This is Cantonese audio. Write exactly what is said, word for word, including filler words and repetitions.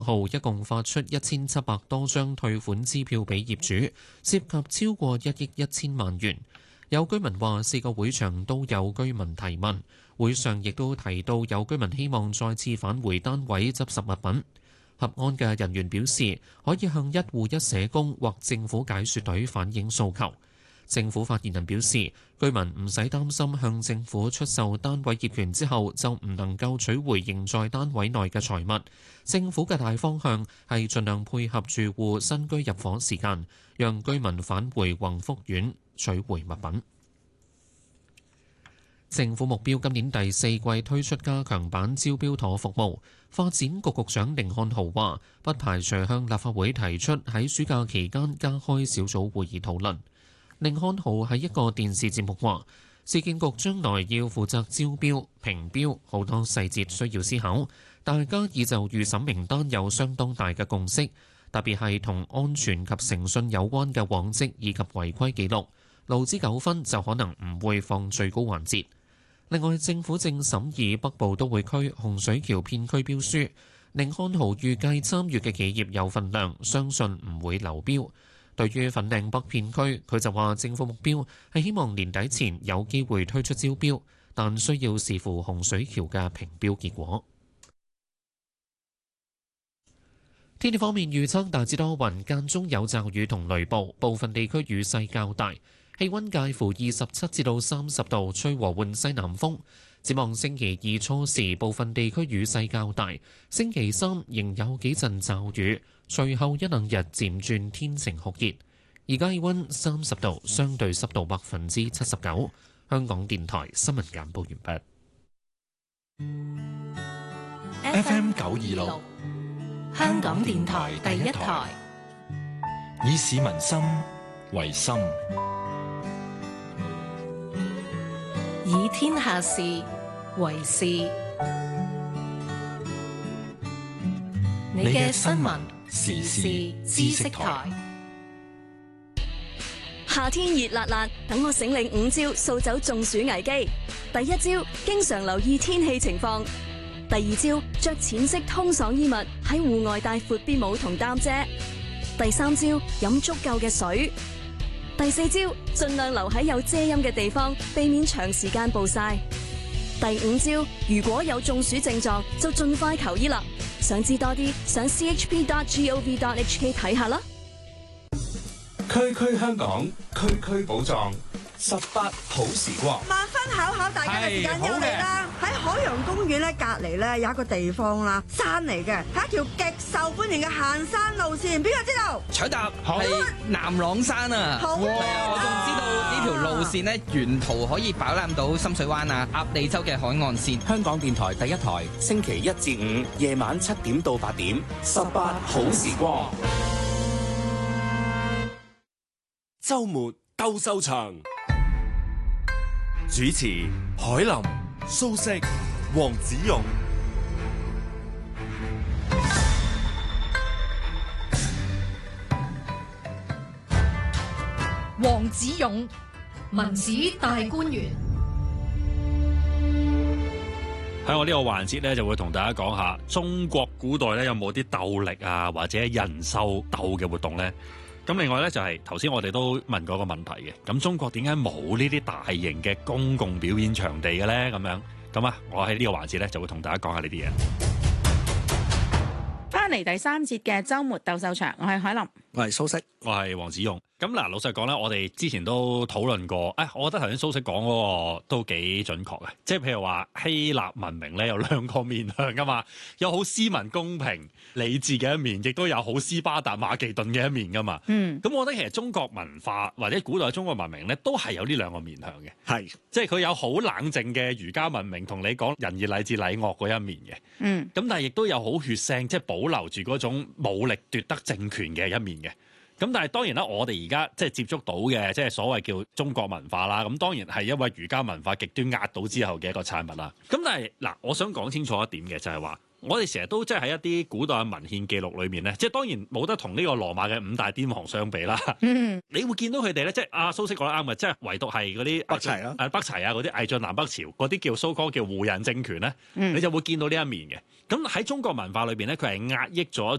號一共發出一千七百多張退款支票俾業主，涉及超過一億一千萬元。有居民話四個會場都有居民提問，會上亦都提到有居民希望再次返回單位執拾物品。合安嘅人員表示，可以向一戶一社工或政府解說隊反映訴求。政府發言人表示，居民唔使擔心向政府出售單位業權之後就唔能夠取回仍在單位內嘅財物。政府嘅大方向係盡量配合住戶新居入伙時間，讓居民返回宏福苑取回物品。政府目標今年第四季推出加強版招標妥服務。發展局局長甯漢豪話，不排除向立法會提出喺暑假期間加開小組會議討論。甯漢豪喺一個電視節目話，市建局將來要負責招標、評標，好多細節需要思考。大家已就預審名單有相當大嘅共識，特別係同安全及誠信有關嘅往績以及違規記錄，勞資糾紛就可能唔會放最高環節。另外，政府正審議北部都會區洪水橋片區標書，甯漢豪預計參與嘅企業有份量，相信唔會流標。對於粉嶺北片區，佢就話政府目標係希望年底前有機會推出招標，但需要視乎洪水橋嘅評標結果。天氣方面預測大致多雲，間中有驟雨同雷暴，部分地區雨勢較大，氣溫介乎二十七至到三十度，吹和緩西南風。展望星期二初時，部分地區雨勢較大，星期三仍有幾陣驟雨，隨後一兩日漸轉天晴酷熱。而家氣溫三十度，相對濕度百分之七十九。香港電台新聞簡報完畢。F M 九二六，香港電台第一台，以市民心為心， 以天下事為事。你嘅新聞時事知識台。 夏天熱辣辣，等我醒領五招掃走中暑危機。第一招，經常留意天氣情況。第二招，着淺色通爽衣物，喺戶外帶闊邊帽同擔遮。第三招，飲足夠嘅水。第四招，盡量留喺有遮陰嘅地方，避免長時間暴曬。第五招，如果有中暑症狀，就盡快求醫啦。想知多啲，上 c h p dot gov dot h k 睇下啦。 區區香港，區區寶藏，十八好時光。 萬分巧巧，大家嘅時間又嚟啦！喺海洋公園咧隔離咧有一個地方啦，山嚟嘅，係一條極受歡迎嘅行山路線。邊個知道？ 搶答係南朗山啊！ 好啊！ 我仲知道呢條路線咧，沿途可以飽覽到深水灣啊、鴨脷洲嘅海岸線。 香港電台第一台，星期一至五夜晚七點到八點，十八好時光。週末鬥獸場，主持海林、蘇軾、黃子勇。 黃子勇，文史大觀園。 喺我呢個環節咧，就會同大家講下中國古代咧有冇啲鬥力啊，或者人獸鬥嘅活動呢？咁另外咧就係頭先我哋都問過個問題嘅，咁中國點解冇呢啲大型嘅公共表演場地嘅咧？咁樣咁啊，我喺呢個環節咧就會同大家講下呢啲嘢。 翻嚟第三節嘅週末鬥獸場，我係海林， 我係蘇軾， 我係黃子勇。咁嗱，老實講咧，我哋之前都討論過，誒、哎，我覺得頭先蘇軾講嗰個都幾準確嘅，即係譬如話希臘文明咧有兩個面向噶嘛，有好斯文公平理智嘅一面，亦都有好斯巴達馬其頓嘅一面噶嘛。嗯，咁我覺得其實中國文化或者古代中國文明咧，都係有呢兩個面向嘅，係，即係佢有好冷靜嘅儒家文明，同你講仁義禮智禮樂嗰一面嘅。嗯，咁但係亦都有好血腥，即係保留住嗰種武力奪得政權嘅一面嘅。咁但係當然啦，我哋而家即係接觸到嘅，即係所謂叫中國文化啦。咁當然係因為儒家文化極端壓倒之後嘅一個產物啦。咁但係嗱，我想講清楚一點嘅就係話， 我哋成日都即係喺一啲古代嘅文獻記錄裏面咧，即係當然冇得同呢個羅馬嘅五大癲王相比啦。 嗯， 你會見到佢哋咧，即係阿蘇軾講得啱嘅，即係唯獨係嗰啲北齊啦， 誒北齊啊嗰啲魏晉南北朝嗰啲叫蘇科叫胡人政權咧， 嗯、 你就會見到呢一面嘅。咁喺中國文化裏邊咧，佢係壓抑咗